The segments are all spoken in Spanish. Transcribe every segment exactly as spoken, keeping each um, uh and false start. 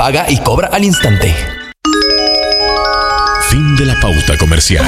paga y cobra al instante. Fin de la pauta comercial.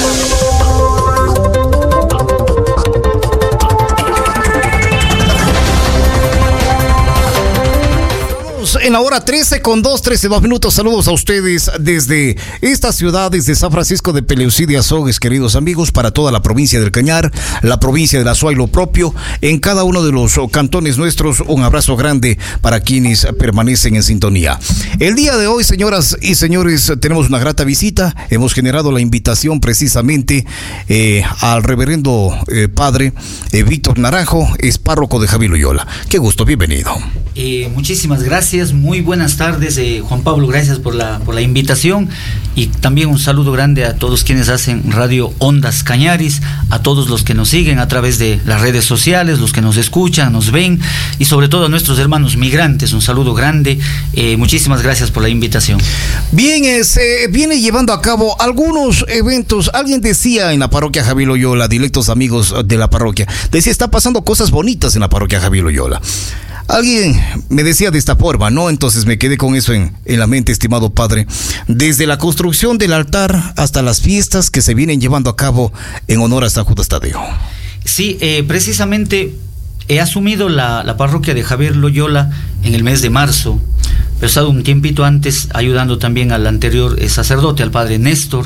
En la hora trece con dos, trece, dos minutos. Saludos a ustedes desde esta ciudad, desde San Francisco de Peleusí de Azogues, queridos amigos, para toda la provincia del Cañar, la provincia de la Azuay, lo propio, en cada uno de los cantones nuestros. Un abrazo grande para quienes permanecen en sintonía. El día de hoy, señoras y señores, tenemos una grata visita. Hemos generado la invitación precisamente eh, al reverendo eh, padre eh, Víctor Naranjo, es párroco de Javí Loyola. Qué gusto, bienvenido. Eh, muchísimas gracias, muy buenas tardes, eh, Juan Pablo, gracias por la, por la invitación, y también un saludo grande a todos quienes hacen Radio Ondas Cañaris, a todos los que nos siguen a través de las redes sociales, los que nos escuchan, nos ven, y sobre todo a nuestros hermanos migrantes, un saludo grande, eh, muchísimas gracias por la invitación. Bien, eh, se viene llevando a cabo algunos eventos. Alguien decía en la parroquia Javí Loyola, directos amigos de la parroquia, decía, está pasando cosas bonitas en la parroquia Javí Loyola. Alguien me decía de esta forma, ¿no? Entonces me quedé con eso en, en la mente, estimado padre. Desde la construcción del altar hasta las fiestas que se vienen llevando a cabo en honor a San Judas Tadeo. Sí, eh, precisamente he asumido la, la parroquia de Javier Loyola en el mes de marzo. Pero he estado un tiempito antes ayudando también al anterior eh, sacerdote, al padre Néstor.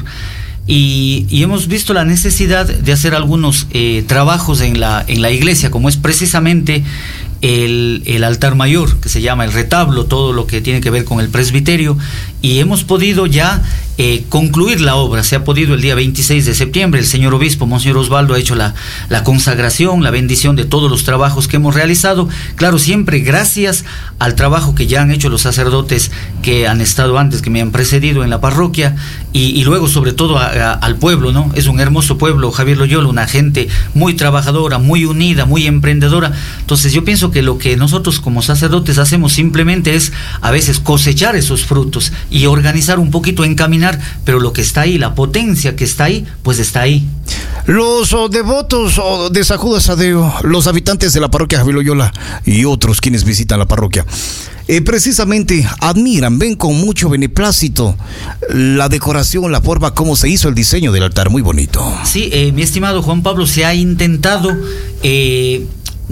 Y, y hemos visto la necesidad de hacer algunos eh, trabajos en la, en la iglesia, como es precisamente el, el altar mayor, que se llama el retablo, todo lo que tiene que ver con el presbiterio, y hemos podido ya eh, concluir la obra. Se ha podido el día veintiséis de septiembre, el señor obispo, Monseñor Osvaldo, ha hecho la, la consagración, la bendición de todos los trabajos que hemos realizado, claro, siempre gracias al trabajo que ya han hecho los sacerdotes que han estado antes, que me han precedido en la parroquia, y, y luego sobre todo a, a, al pueblo, ¿no? Es un hermoso pueblo, Javier Loyola, una gente muy trabajadora, muy unida, muy emprendedora. Entonces yo pienso que lo que nosotros como sacerdotes hacemos simplemente es a veces cosechar esos frutos y organizar un poquito, encaminar, pero lo que está ahí, la potencia que está ahí, pues está ahí. Los oh, devotos oh, de San Judas Tadeo, los habitantes de la parroquia Javí Loyola y otros quienes visitan la parroquia, eh, precisamente admiran, ven con mucho beneplácito la decoración, la forma como se hizo el diseño del altar, muy bonito. Sí, eh, mi estimado Juan Pablo, se ha intentado eh,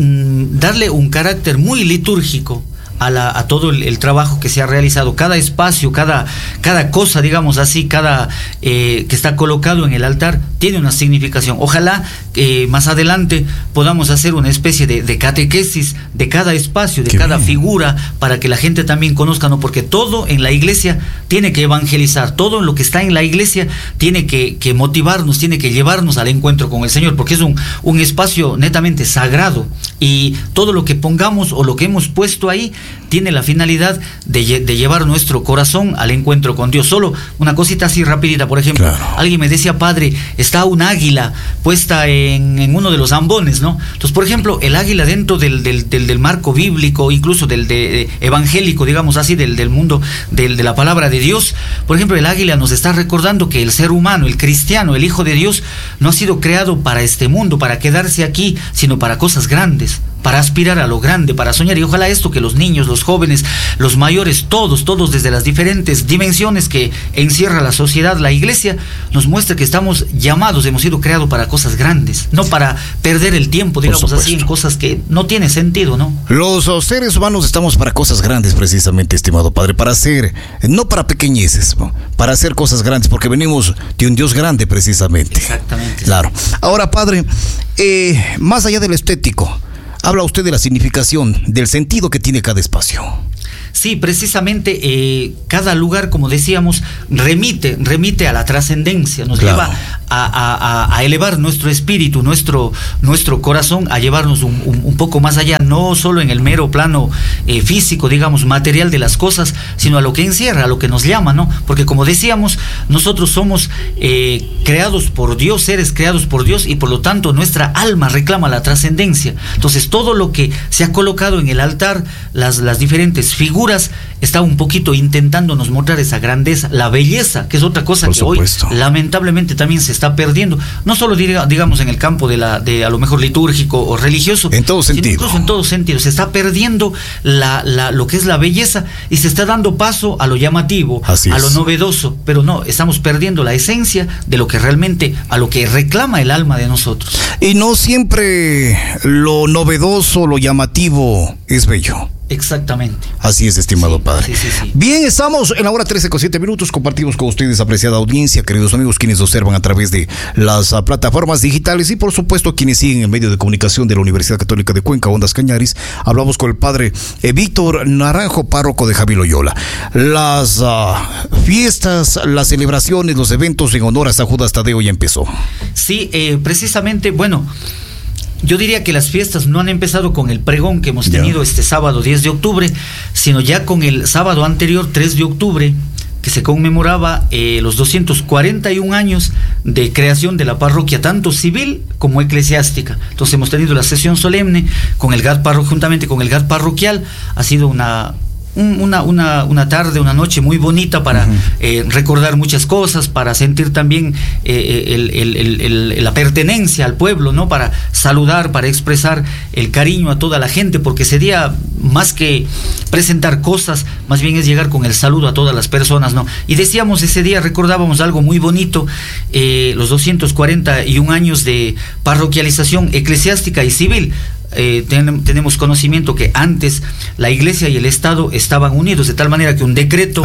darle un carácter muy litúrgico a, la, a todo el, el trabajo que se ha realizado, cada espacio, cada, cada cosa, digamos así, cada eh, que está colocado en el altar tiene una significación. Ojalá eh, más adelante podamos hacer una especie de, de catequesis de cada espacio, de Qué cada bien. figura, para que la gente también conozca, ¿no? Porque todo en la iglesia tiene que evangelizar, todo lo que está en la iglesia tiene que, que motivarnos, tiene que llevarnos al encuentro con el Señor, porque es un, un espacio netamente sagrado, y todo lo que pongamos o lo que hemos puesto ahí tiene la finalidad de, de llevar nuestro corazón al encuentro con Dios. Solo una cosita así rapidita, por ejemplo, claro. Alguien me decía, padre, está un águila puesta en, en uno de los ambones, ¿no? Entonces, por ejemplo, el águila dentro del, del, del, del marco bíblico, incluso del de, evangélico, digamos así, del, del mundo del, de la palabra de Dios, por ejemplo, el águila nos está recordando que el ser humano, el cristiano, el Hijo de Dios, no ha sido creado para este mundo, para quedarse aquí, sino para cosas grandes, para aspirar a lo grande, para soñar. Y ojalá esto que los niños, los jóvenes, los mayores, todos, todos desde las diferentes dimensiones que encierra la sociedad, la iglesia, nos muestre que estamos llamados, hemos sido creados para cosas grandes, no para perder el tiempo, digamos así, en cosas que no tiene sentido, ¿no? Los seres humanos estamos para cosas grandes, precisamente, estimado padre, para hacer, no para pequeñeces, ¿no? Para hacer cosas grandes, porque venimos de un Dios grande, precisamente. Exactamente. Claro. Ahora, padre, eh, más allá del estético, habla usted de la significación, del sentido que tiene cada espacio. Sí, precisamente eh, cada lugar, como decíamos, remite, remite a la trascendencia, nos claro. lleva a, a, a elevar nuestro espíritu, nuestro, nuestro corazón, a llevarnos un, un, un poco más allá, no solo en el mero plano eh, físico, digamos, material de las cosas, sino a lo que encierra, a lo que nos llama, ¿no? Porque como decíamos, nosotros somos eh, creados por Dios, seres creados por Dios, y por lo tanto nuestra alma reclama la trascendencia. Entonces todo lo que se ha colocado en el altar, las, las diferentes figuras, figuras está un poquito intentándonos mostrar esa grandeza, la belleza, que es otra cosa Por que supuesto. hoy lamentablemente también se está perdiendo, no solo diga, digamos en el campo de la de a lo mejor litúrgico o religioso, en todo sino sentido, incluso en todo sentido, se está perdiendo la, la, lo que es la belleza y se está dando paso a lo llamativo, Así a es. lo novedoso, pero no, estamos perdiendo la esencia de lo que realmente, a lo que reclama el alma de nosotros. Y no siempre lo novedoso, lo llamativo es bello. Exactamente. Así es, estimado Sí, padre. sí, sí, sí. Bien, estamos en la hora trece con siete minutos. Compartimos con ustedes, apreciada audiencia, queridos amigos, quienes observan a través de las uh, plataformas digitales y, por supuesto, quienes siguen el medio de comunicación de la Universidad Católica de Cuenca, Ondas Cañaris. Hablamos con el padre eh, Víctor Naranjo, párroco de Javi Loyola. Las uh, fiestas, las celebraciones, los eventos en honor a San Judas Tadeo ya empezó. Sí, eh, precisamente, bueno, yo diría que las fiestas no han empezado con el pregón que hemos tenido Ya. este sábado diez de octubre, sino ya con el sábado anterior tres de octubre, que se conmemoraba eh, los doscientos cuarenta y un años de creación de la parroquia, tanto civil como eclesiástica. Entonces hemos tenido la sesión solemne con el G A D parro, juntamente con el G A D parroquial. Ha sido una... Una, una, una tarde, una noche muy bonita para uh-huh. eh, recordar muchas cosas, para sentir también eh, el, el, el, el, la pertenencia al pueblo, ¿no? Para saludar, para expresar el cariño a toda la gente, porque ese día, más que presentar cosas, más bien es llegar con el saludo a todas las personas, ¿no? Y decíamos ese día, recordábamos algo muy bonito, eh, los doscientos cuarenta y un años de parroquialización eclesiástica y civil. Eh, ten, tenemos conocimiento que antes la iglesia y el Estado estaban unidos, de tal manera que un decreto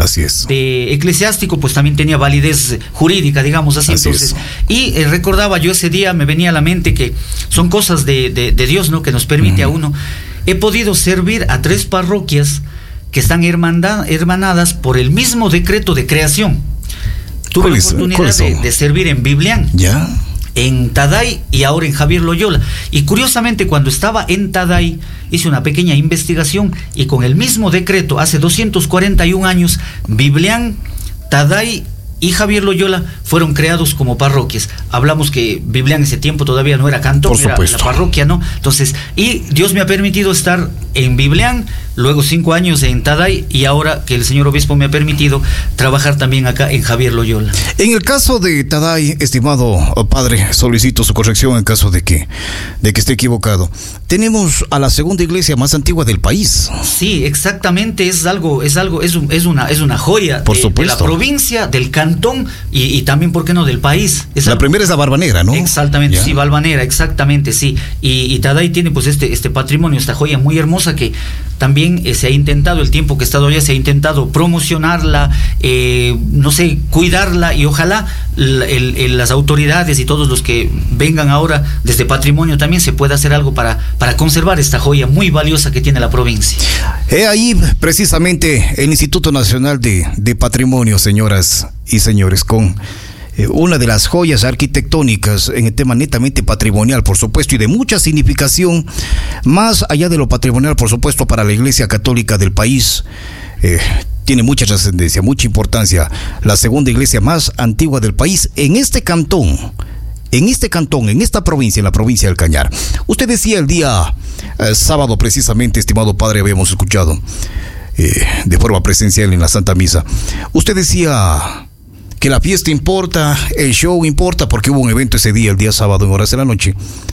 de eclesiástico pues también tenía validez jurídica, digamos así. así Entonces, y eh, recordaba yo ese día, me venía a la mente que son cosas de, de, de Dios, ¿no? Que nos permite uh-huh. a uno. He podido servir a tres parroquias que están hermanda, hermanadas por el mismo decreto de creación. Tuve la oportunidad de, de servir en Biblián. Ya. En Taday y ahora en Javier Loyola. Y curiosamente, cuando estaba en Taday, hice una pequeña investigación y con el mismo decreto, hace doscientos cuarenta y un años, Biblián, Taday y Javier Loyola fueron creados como parroquias. Hablamos que Biblián en ese tiempo todavía no era cantón, Por era supuesto. la parroquia, ¿no? Entonces, y Dios me ha permitido estar en Biblián, luego cinco años en Taday y ahora que el señor obispo me ha permitido trabajar también acá en Javier Loyola. En el caso de Taday, estimado padre, solicito su corrección en caso de que, de que esté equivocado. Tenemos a la segunda iglesia más antigua del país. Sí, exactamente, es algo, es algo, es, un, es una, es una joya Por de, supuesto. de la provincia, del cantón y, y también, ¿por qué no?, del país. Es la algo, primera es la Barbanera, ¿no? Exactamente, Ya. sí, Valvanera, exactamente, sí. Y, y Taday tiene pues este, este patrimonio, esta joya muy hermosa que también eh, se ha intentado, el tiempo que he estado allá, se ha intentado promocionarla, eh, no sé, cuidarla y ojalá el, el, el, las autoridades y todos los que vengan ahora desde patrimonio también se pueda hacer algo para, para conservar esta joya muy valiosa que tiene la provincia. He ahí precisamente el Instituto Nacional de, de Patrimonio, señoras y señores, con eh, una de las joyas arquitectónicas en el tema netamente patrimonial, por supuesto, y de mucha significación, más allá de lo patrimonial, por supuesto, para la Iglesia Católica del país. Eh, tiene mucha trascendencia, mucha importancia. La segunda iglesia más antigua del país en este cantón. En este cantón, en esta provincia, en la provincia del Cañar. Usted decía el día eh, sábado, precisamente, estimado padre, habíamos escuchado eh, de forma presencial en la Santa Misa. Usted decía que la fiesta importa, el show importa, porque hubo un evento ese día, el día sábado, en horas de la noche.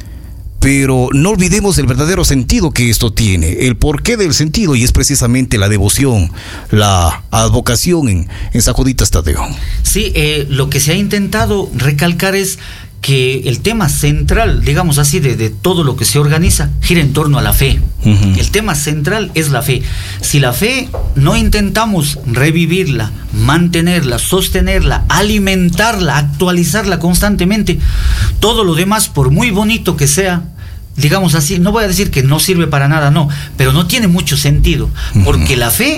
Pero no olvidemos el verdadero sentido que esto tiene, el porqué del sentido, y es precisamente la devoción, la advocación en, en San Juditas Tadeo. Sí, eh, lo que se ha intentado recalcar es que el tema central, digamos así, de, de todo lo que se organiza, gira en torno a la fe. Uh-huh. El tema central es la fe. Si la fe no intentamos revivirla, mantenerla, sostenerla, alimentarla, actualizarla constantemente, todo lo demás, por muy bonito que sea, digamos así, no voy a decir que no sirve para nada, no, pero no tiene mucho sentido, porque uh-huh. la fe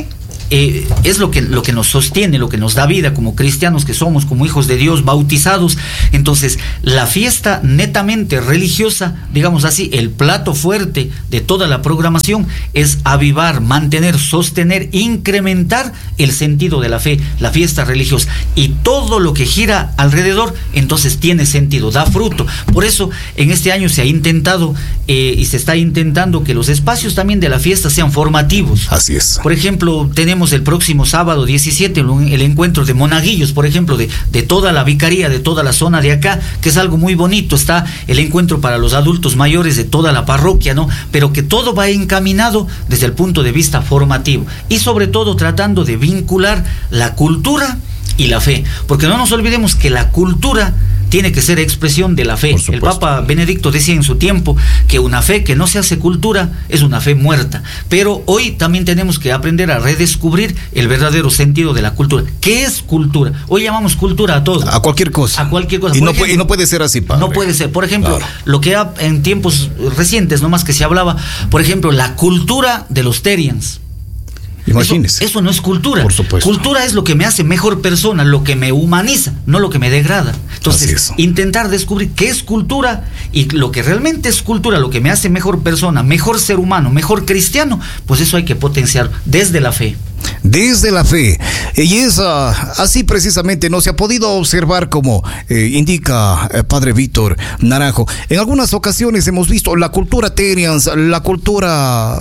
eh, es lo que, lo que nos sostiene, lo que nos da vida como cristianos que somos, como hijos de Dios, bautizados. Entonces, la fiesta netamente religiosa, digamos así, el plato fuerte de toda la programación es avivar, mantener, sostener, incrementar el sentido de la fe, la fiesta religiosa. Y todo lo que gira alrededor, entonces tiene sentido, da fruto. Por eso, en este año se ha intentado eh, y se está intentando que los espacios también de la fiesta sean formativos. Así es. Por ejemplo, tenemos el próximo sábado diecisiete el encuentro de monaguillos, por ejemplo, de, de toda la vicaría, de toda la zona de acá, que es algo muy bonito. Está el encuentro para los adultos mayores de toda la parroquia, ¿no? Pero que todo va encaminado desde el punto de vista formativo y sobre todo tratando de vincular la cultura y la fe, porque no nos olvidemos que la cultura tiene que ser expresión de la fe. El Papa Benedicto decía en su tiempo que una fe que no se hace cultura es una fe muerta, pero hoy también tenemos que aprender a redescubrir el verdadero sentido de la cultura. ¿Qué es cultura? Hoy llamamos cultura a todo. A cualquier cosa. A cualquier cosa. Y, no, ejemplo, puede, y no puede ser así, padre. No puede ser. Por ejemplo, claro. lo que ha, en tiempos recientes, nomás que se hablaba, por ejemplo, la cultura de los Terians. Imagínese. Eso, eso no es cultura. Por supuesto. Cultura es lo que me hace mejor persona, lo que me humaniza, no lo que me degrada. Entonces, intentar descubrir qué es cultura y lo que realmente es cultura, lo que me hace mejor persona, mejor ser humano, mejor cristiano, pues eso hay que potenciar desde la fe. Desde la fe. Y es uh, así precisamente, no se ha podido observar como eh, indica eh, Padre Víctor Naranjo. En algunas ocasiones hemos visto la cultura Terians, la cultura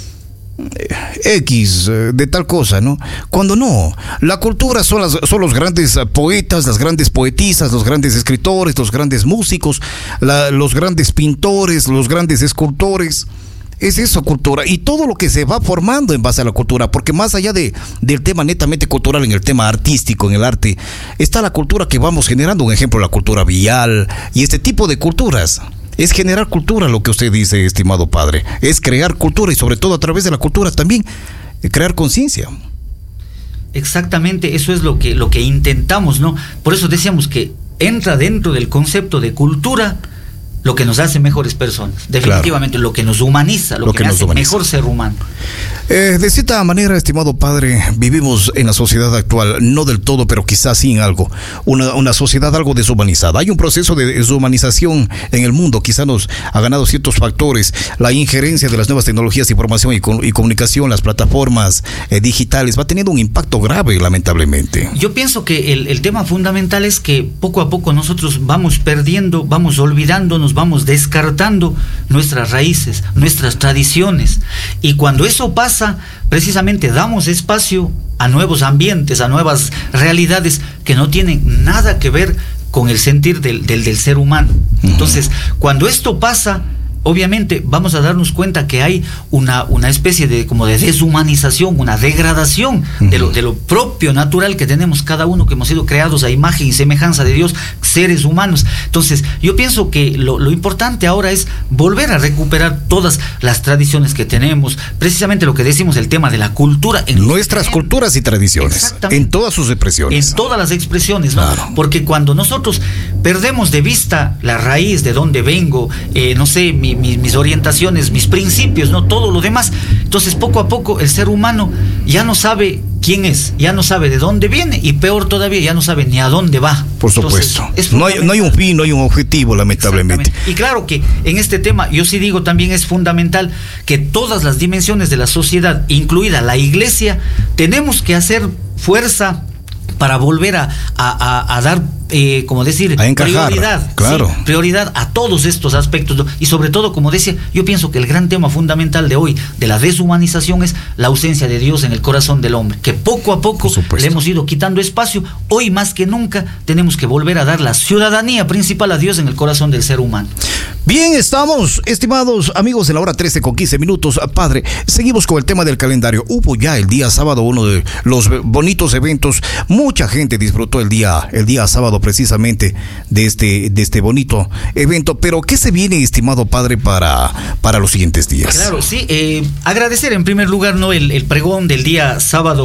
X de tal cosa, ¿no? Cuando no, la cultura son, las, son los grandes poetas, las grandes poetisas, los grandes escritores, los grandes músicos, la, los grandes pintores, los grandes escultores. Es eso, cultura, y todo lo que se va formando en base a la cultura, porque más allá de, del tema netamente cultural, en el tema artístico, en el arte, está la cultura que vamos generando. Un ejemplo, la cultura vial y este tipo de culturas. Es generar cultura, lo que usted dice, estimado padre. Es crear cultura y sobre todo a través de la cultura también crear conciencia. Exactamente, eso es lo que, lo que intentamos, ¿no? Por eso decíamos que entra dentro del concepto de cultura lo que nos hace mejores personas. Definitivamente, claro. Lo que nos humaniza, lo, lo que, que nos hace humaniza. Mejor ser humano. Eh, de cierta manera, estimado padre, vivimos en la sociedad actual, no del todo, pero quizás sí en algo, una, una sociedad algo deshumanizada. Hay un proceso de deshumanización en el mundo, quizás nos ha ganado ciertos factores, la injerencia de las nuevas tecnologías de información y, y comunicación, las plataformas eh, digitales, va teniendo un impacto grave, lamentablemente. Yo pienso que el, el tema fundamental es que poco a poco nosotros vamos perdiendo, vamos olvidándonos, vamos descartando nuestras raíces, nuestras tradiciones, y cuando eso pasa, precisamente damos espacio a nuevos ambientes, a nuevas realidades que no tienen nada que ver con el sentir del, del, del ser humano. Entonces, cuando esto pasa, obviamente vamos a darnos cuenta que hay una, una especie de como de deshumanización, una degradación uh-huh. de, lo, de lo propio natural que tenemos cada uno, que hemos sido creados a imagen y semejanza de Dios, seres humanos. Entonces yo pienso que lo, lo importante ahora es volver a recuperar todas las tradiciones que tenemos, precisamente lo que decimos, el tema de la cultura. En nuestras en, culturas y tradiciones, en todas sus expresiones. En todas las expresiones, ¿no? Claro. Porque cuando nosotros perdemos de vista la raíz de dónde vengo, eh, no sé, mi Mis, mis orientaciones, mis principios, no todo lo demás. Entonces poco a poco el ser humano ya no sabe quién es, ya no sabe de dónde viene y peor todavía ya no sabe ni a dónde va. Por supuesto. Entonces, no, hay, no hay un fin, no hay un objetivo, lamentablemente. Y claro que en este tema yo sí digo también es fundamental que todas las dimensiones de la sociedad, incluida la iglesia, tenemos que hacer fuerza para volver a, a, a, a dar, eh, como decir, a encajar, prioridad, claro. sí, prioridad a todos estos aspectos. Y sobre todo, como decía, yo pienso que el gran tema fundamental de hoy, de la deshumanización, es la ausencia de Dios en el corazón del hombre, que poco a poco le hemos ido quitando espacio. Hoy más que nunca tenemos que volver a dar la ciudadanía principal a Dios en el corazón del ser humano. Bien, estamos, estimados amigos, en la hora trece con quince minutos. Padre, seguimos con el tema del calendario. Hubo ya el día sábado uno de los bonitos eventos. Mucha gente disfrutó el día, el día sábado precisamente de este, de este bonito evento. Pero, ¿qué se viene, estimado padre, para, para los siguientes días? Claro, sí. Eh, agradecer en primer lugar, ¿no? el, el pregón del día sábado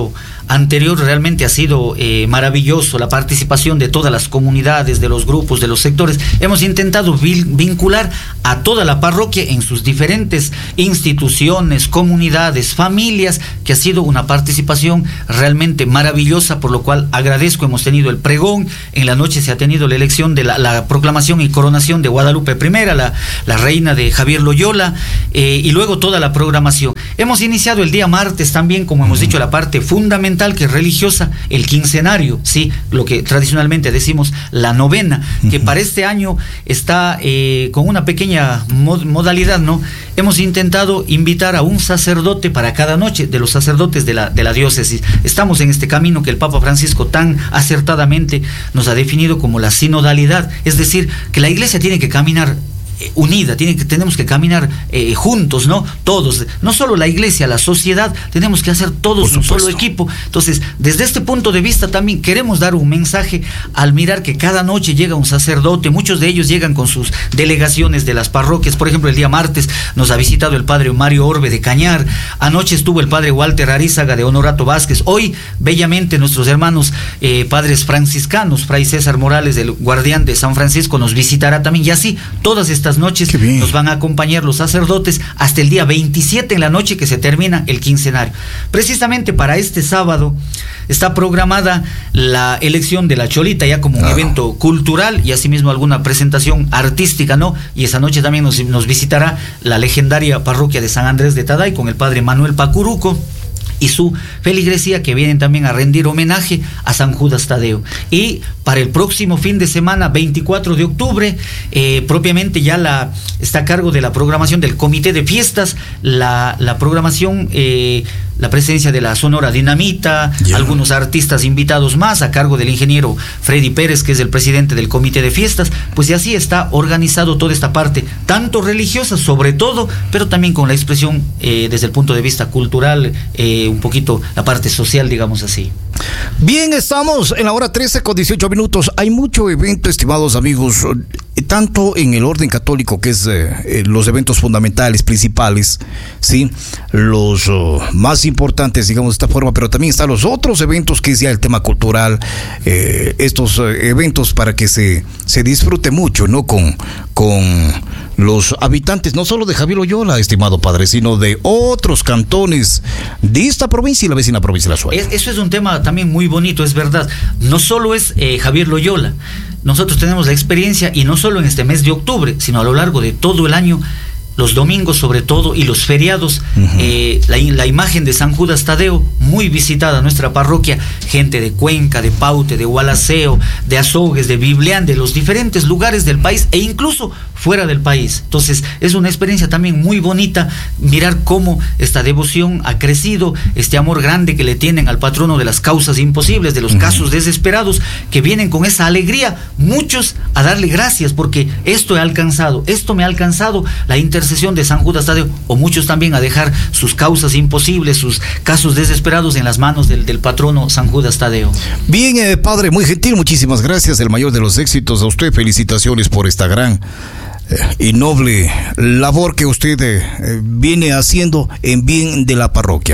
anterior realmente ha sido eh, maravilloso, la participación de todas las comunidades, de los grupos, de los sectores. Hemos intentado vincular a toda la parroquia en sus diferentes instituciones, comunidades, familias, que ha sido una participación realmente maravillosa, por lo cual agradezco. Hemos tenido el pregón, en la noche se ha tenido la elección de la, la proclamación y coronación de Guadalupe primera, la, la reina de Javier Loyola, eh, y luego toda la programación. Hemos iniciado el día martes también, como hemos dicho, la parte fundamental, que es religiosa, el quincenario, sí, lo que tradicionalmente decimos la novena, que para este año está eh, con una pequeña mod modalidad, ¿no? Hemos intentado invitar a un sacerdote para cada noche, de los sacerdotes de la, de la diócesis. Estamos en este camino que el Papa Francisco tan acertadamente nos ha definido como la sinodalidad, es decir, que la Iglesia tiene que caminar unida, tiene que, tenemos que caminar eh, juntos, ¿no? Todos, no solo la Iglesia, la sociedad, tenemos que hacer todos un solo equipo. Entonces, desde este punto de vista también queremos dar un mensaje al mirar que cada noche llega un sacerdote, muchos de ellos llegan con sus delegaciones de las parroquias. Por ejemplo, el día martes nos ha visitado el padre Mario Orbe de Cañar, anoche estuvo el padre Walter Arízaga de Honorato Vázquez, hoy bellamente nuestros hermanos eh, padres franciscanos, Fray César Morales, del Guardián de San Francisco, nos visitará también, y así todas estas noches nos van a acompañar los sacerdotes hasta el día veintisiete en la noche, que se termina el quincenario. Precisamente para este sábado está programada la elección de la Cholita, ya como un claro. evento cultural, y asimismo alguna presentación artística, ¿no? Y esa noche también nos, nos visitará la legendaria parroquia de San Andrés de Taday con el padre Manuel Pacuruco y su feligresía, que vienen también a rendir homenaje a San Judas Tadeo. Y para el próximo fin de semana, veinticuatro de octubre, eh, propiamente ya la está a cargo de la programación del Comité de Fiestas, la, la programación, eh, la presencia de la Sonora Dinamita, yeah. algunos artistas invitados más, a cargo del ingeniero Freddy Pérez, que es el presidente del Comité de Fiestas. Pues y así está organizado toda esta parte, tanto religiosa sobre todo, pero también con la expresión eh, desde el punto de vista cultural, eh, un poquito la parte social, digamos así. Bien, estamos en la hora trece con dieciocho minutos. Hay mucho evento, estimados amigos, tanto en el orden católico, que es eh, los eventos fundamentales, principales, sí, los uh, más importantes, digamos de esta forma, pero también están los otros eventos, que es ya el tema cultural, eh, estos uh, eventos para que se, se disfrute mucho, ¿no? Con, con los habitantes, no solo de Javier Loyola, estimado padre, sino de otros cantones de esta provincia y la vecina provincia de La Suaya. Es, eso es un tema también muy bonito, es verdad. No solo es eh, Javier Loyola, nosotros tenemos la experiencia, y no solo en este mes de octubre, sino a lo largo de todo el año, los domingos sobre todo y los feriados, uh-huh. eh, la, la imagen de San Judas Tadeo, muy visitada nuestra parroquia, gente de Cuenca, de Paute, de Gualaceo, de Azogues, de Biblián, de los diferentes lugares del país e incluso fuera del país. Entonces es una experiencia también muy bonita mirar cómo esta devoción ha crecido, este amor grande que le tienen al patrono de las causas imposibles, de los uh-huh. casos desesperados, que vienen con esa alegría, muchos a darle gracias porque esto he alcanzado, esto me ha alcanzado, la intercesión de San Judas Tadeo, o muchos también a dejar sus causas imposibles, sus casos desesperados en las manos del, del patrono San Judas Tadeo. Bien, eh, padre, muy gentil, muchísimas gracias, el mayor de los éxitos a usted, felicitaciones por esta gran eh, y noble labor que usted eh, viene haciendo en bien de la parroquia.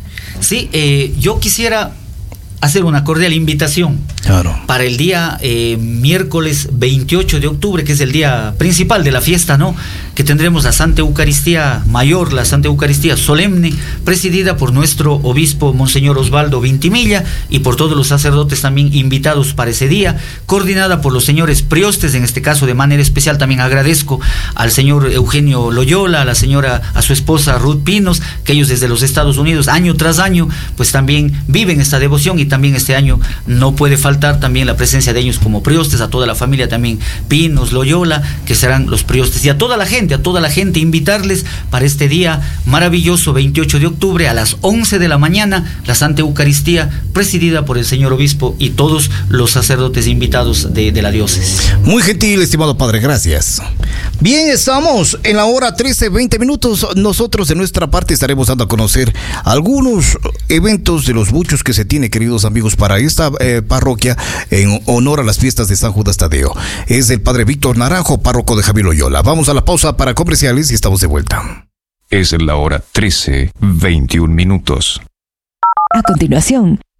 Sí, eh, yo quisiera hacer una cordial invitación claro. para el día eh, miércoles veintiocho de octubre, que es el día principal de la fiesta, ¿no? Que tendremos la Santa Eucaristía Mayor, la Santa Eucaristía Solemne, presidida por nuestro obispo Monseñor Osvaldo Vintimilla y por todos los sacerdotes también invitados para ese día, coordinada por los señores priostes. En este caso, de manera especial, también agradezco al señor Eugenio Loyola, a la señora, a su esposa Ruth Pinos, que ellos desde los Estados Unidos, año tras año, pues también viven esta devoción, y también este año no puede faltar también la presencia de ellos como priostes, a toda la familia también Pinos, Loyola, que serán los priostes, y a toda la gente, a toda la gente invitarles para este día maravilloso veintiocho de octubre a las once de la mañana, la Santa Eucaristía presidida por el señor obispo y todos los sacerdotes invitados de, de la diócesis. Muy gentil, estimado padre, gracias. Bien, estamos en la hora trece, veinte minutos. Nosotros de nuestra parte estaremos dando a conocer algunos eventos de los muchos que se tiene, queridos amigos, para esta eh, parroquia en honor a las fiestas de San Judas Tadeo. Es el padre Víctor Naranjo, párroco de Javier Loyola. Vamos a la pausa para comerciales y estamos de vuelta. Es la hora trece, veintiún minutos. A continuación,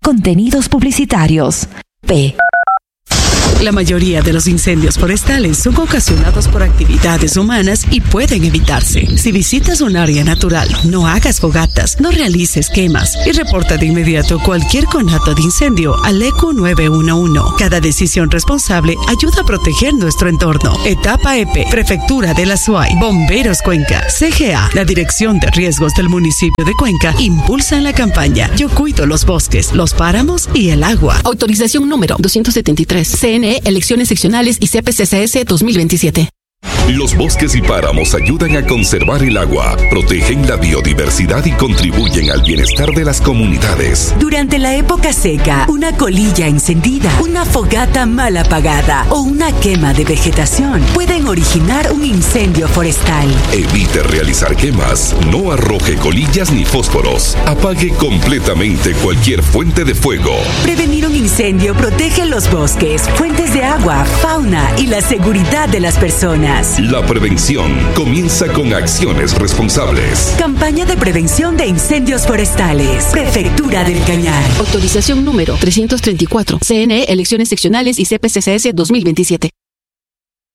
Contenidos publicitarios. P. La mayoría de los incendios forestales son ocasionados por actividades humanas y pueden evitarse. Si visitas un área natural, no hagas fogatas, no realices quemas y reporta de inmediato cualquier conato de incendio al E Q nueve uno uno. Cada decisión responsable ayuda a proteger nuestro entorno. Etapa E P, Prefectura de la SUAY, Bomberos Cuenca, C G A, la Dirección de Riesgos del municipio de Cuenca, impulsan la campaña Yo cuido los bosques, los páramos y el agua. Autorización número doscientos setenta y tres. C N E, Elecciones Seccionales y C P C C S dos mil veintisiete. Los bosques y páramos ayudan a conservar el agua, protegen la biodiversidad y contribuyen al bienestar de las comunidades. Durante la época seca, una colilla encendida, una fogata mal apagada o una quema de vegetación pueden originar un incendio forestal. Evite realizar quemas, no arroje colillas ni fósforos, apague completamente cualquier fuente de fuego. Prevenir un incendio protege los bosques, fuentes de agua, fauna y la seguridad de las personas. La prevención comienza con acciones responsables. Campaña de prevención de incendios forestales. Prefectura del Cañar. Autorización número trescientos treinta y cuatro. C N E, Elecciones Seccionales y C P C C S dos mil veintisiete.